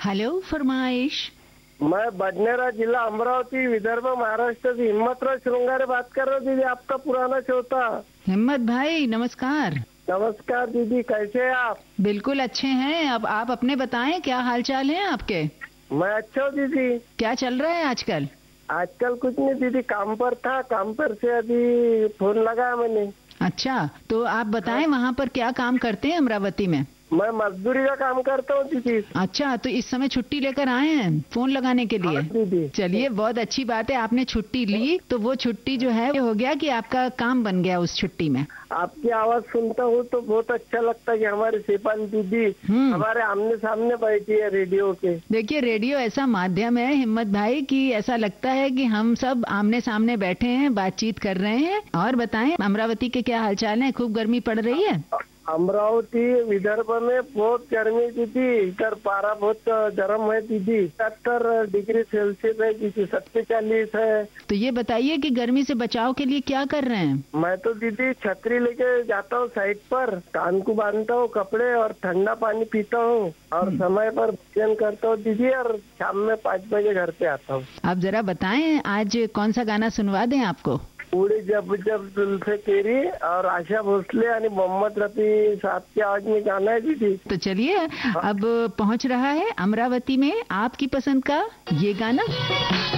Hello, फरमाइश। मैं बडनेरा जिला अमरावती विदर्भ महाराष्ट्र से हिम्मतराव श्रृंगारे बात कर रहा हूँ दीदी, आपका पुराना श्रोता। हिम्मत भाई नमस्कार। नमस्कार दीदी, कैसे हैं आप? बिल्कुल अच्छे हैं। अब आप अपने बताएं, क्या हाल चाल है आपके? मैं अच्छा हूँ दीदी। क्या चल रहा है आजकल? आजकल कुछ नहीं दीदी, काम पर था, काम पर से अभी फोन लगाया मैंने। अच्छा, तो आप बताएं वहाँ पर क्या काम करते हैं अमरावती में? मैं मजदूरी का काम करता हूँ दीदी। अच्छा, तो इस समय छुट्टी लेकर आए हैं फोन लगाने के लिए? हाँ दीदी। चलिए, बहुत अच्छी बात है, आपने छुट्टी ली तो वो छुट्टी जो है हो गया कि आपका काम बन गया उस छुट्टी में। आपकी आवाज सुनता हूँ तो बहुत अच्छा लगता है कि हमारी शेफाली दीदी हमारे आमने सामने बैठी है रेडियो के। देखिए, रेडियो ऐसा माध्यम है हिम्मत भाई कि ऐसा लगता है कि हम सब आमने सामने बैठे हैं, बातचीत कर रहे हैं। और बताएं, अमरावती के क्या हालचाल है? खूब गर्मी पड़ रही है? अमरावती विदर्भ में बहुत गर्मी दीदी, इधर पारा बहुत गर्म है दीदी, 70 डिग्री सेल्सियस है, किसी 47 है। तो ये बताइए कि गर्मी से बचाव के लिए क्या कर रहे हैं? मैं तो दीदी छतरी लेके जाता हूँ साइड पर, कान को बांधता हूँ कपड़े और ठंडा पानी पीता हूँ और समय पर भोजन करता हूँ दीदी, और शाम में 5 बजे घर पे आता हूँ। आप जरा बताएं, आज कौन सा गाना सुनवा दें आपको? उड़ी जब जब जुल्फे तेरी और आशा भोसले यानी मोहम्मद रफी साहब की आवाज में गाना है दीदी। तो चलिए, अब पहुंच रहा है अमरावती में आपकी पसंद का ये गाना।